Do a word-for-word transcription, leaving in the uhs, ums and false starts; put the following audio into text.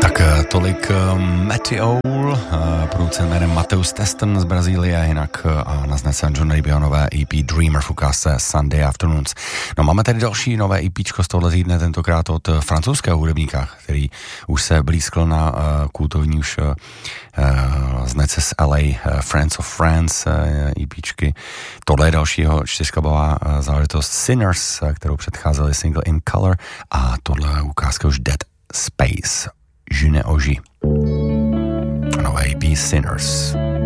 Tolik Meteor, producent jménem Mateus Teston z Brazílie, jinak a naznese John Ribio nové E P Dreamer v ukázce Sunday Afternoons. No máme tady další nové EPčko z tohohle týdne, tentokrát od francouzského hudebníka, který už se blízkl na uh, kultovní už uh, znece z L A uh, Friends of France uh, EPčky. Tohle je dalšího čtyřkabová uh, záležitost Sinners, uh, kterou předcházeli single In Color, a tohle je ukázka už Dead Space. Je ne oži. Nové E P Sinners.